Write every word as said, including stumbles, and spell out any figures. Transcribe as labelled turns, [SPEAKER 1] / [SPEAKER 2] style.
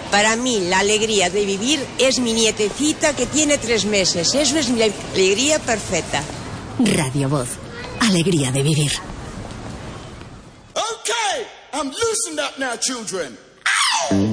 [SPEAKER 1] Para mí, la alegría de vivir es mi nietecita que tiene tres meses. Eso es mi alegría perfecta.
[SPEAKER 2] Radio Voz. Alegría de vivir.
[SPEAKER 3] Okay, I'm loosened up now, children.